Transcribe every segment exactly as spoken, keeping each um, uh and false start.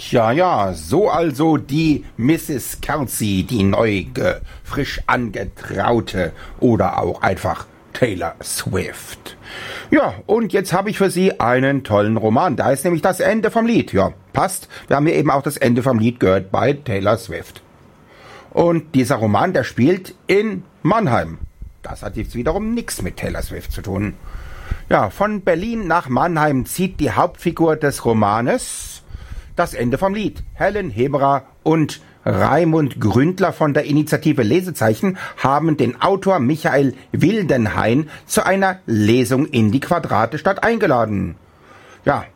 Tja, ja, so also die Misses Kelsey, die neu, frisch angetraute oder auch einfach Taylor Swift. Ja, und jetzt habe ich für Sie einen tollen Roman. Da ist nämlich das Ende vom Lied. Ja, passt. Wir haben ja eben auch das Ende vom Lied gehört bei Taylor Swift. Und dieser Roman, der spielt in Mannheim. Das hat jetzt wiederum nichts mit Taylor Swift zu tun. Ja, von Berlin nach Mannheim zieht die Hauptfigur des Romanes das Ende vom Lied. Helen Heberer und Raimund Gründler von der Initiative Lesezeichen haben den Autor Michael Wildenhain zu einer Lesung in die Quadratestadt eingeladen. Ja,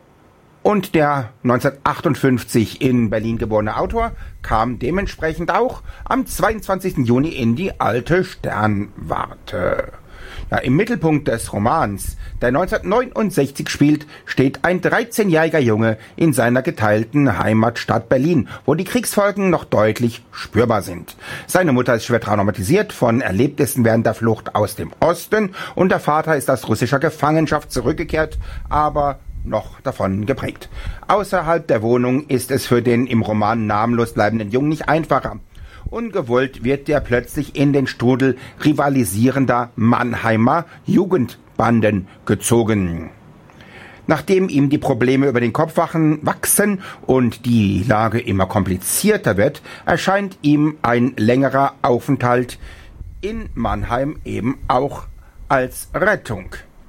und der neunzehnhundertachtundfünfzig in Berlin geborene Autor kam dementsprechend auch am zweiundzwanzigsten Juni in die alte Sternwarte. Ja, im Mittelpunkt des Romans, der neunzehnhundertneunundsechzig spielt, steht ein dreizehnjähriger Junge in seiner geteilten Heimatstadt Berlin, wo die Kriegsfolgen noch deutlich spürbar sind. Seine Mutter ist schwer traumatisiert von Erlebnissen während der Flucht aus dem Osten und der Vater ist aus russischer Gefangenschaft zurückgekehrt, aber noch davon geprägt. Außerhalb der Wohnung ist es für den im Roman namenlos bleibenden Jungen nicht einfacher. Ungewollt wird er plötzlich in den Strudel rivalisierender Mannheimer Jugendbanden gezogen. Nachdem ihm die Probleme über den Kopf wachsen und die Lage immer komplizierter wird, erscheint ihm ein längerer Aufenthalt in Mannheim eben auch als Rettung.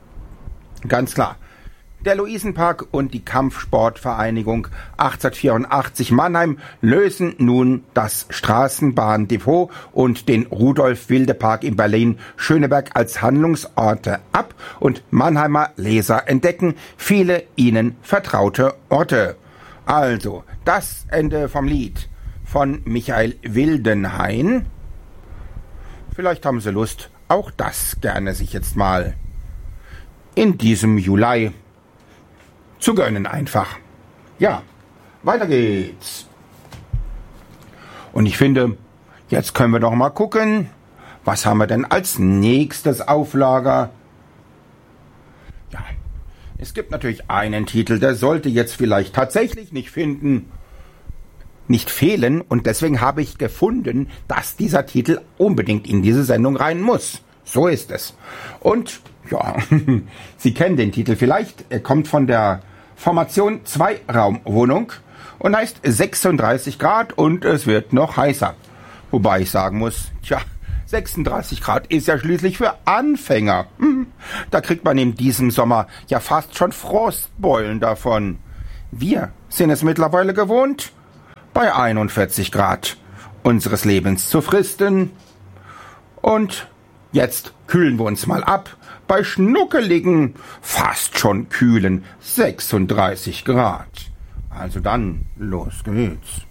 Ganz klar. Der Luisenpark und die Kampfsportvereinigung achtzehnhundertvierundachtzig Mannheim lösen nun das Straßenbahndepot und den Rudolf-Wilde-Park in Berlin-Schöneberg als Handlungsorte ab und Mannheimer Leser entdecken viele ihnen vertraute Orte. Also, das Ende vom Lied von Michael Wildenhain. Vielleicht haben Sie Lust, auch das gerne sich jetzt mal in diesem Juli zu gönnen einfach. Ja, weiter geht's. Und ich finde, jetzt können wir doch mal gucken, was haben wir denn als nächstes auf Lager? Ja, es gibt natürlich einen Titel, der sollte jetzt vielleicht tatsächlich nicht finden, nicht fehlen und deswegen habe ich gefunden, dass dieser Titel unbedingt in diese Sendung rein muss. So ist es. Und ja, Sie kennen den Titel vielleicht. Er kommt von der Formation Zweiraumwohnung und heißt sechsunddreißig Grad und es wird noch heißer. Wobei ich sagen muss, tja, sechsunddreißig Grad ist ja schließlich für Anfänger. Hm, da kriegt man in diesem Sommer ja fast schon Frostbeulen davon. Wir sind es mittlerweile gewohnt, bei einundvierzig Grad unseres Lebens zu fristen. Und jetzt kühlen wir uns mal ab bei schnuckeligen, fast schon kühlen sechsunddreißig Grad. Also dann, los geht's.